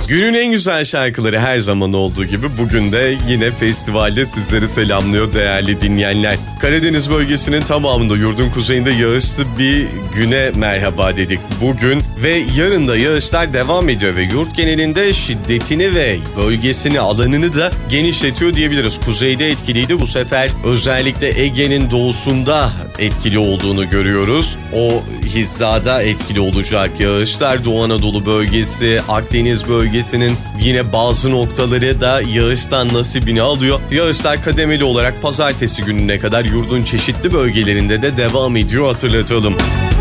Günün en güzel şarkıları her zaman olduğu gibi bugün de yine festivalde sizleri selamlıyor değerli dinleyenler. Karadeniz bölgesinin tamamında yurdun kuzeyinde yağışlı bir güne merhaba dedik bugün ve yarın da yağışlar devam ediyor ve yurt genelinde şiddetini ve bölgesini, alanını da genişletiyor diyebiliriz. Kuzeyde etkiliydi, bu sefer özellikle Ege'nin doğusunda etkili olduğunu görüyoruz. O hizada etkili olacak yağışlar Doğu Anadolu bölgesi, Akdeniz bölgesinin yine bazı noktaları da yağıştan nasibini alıyor. Yağışlar kademeli olarak pazartesi gününe kadar yurdun çeşitli bölgelerinde de devam ediyor, hatırlatalım.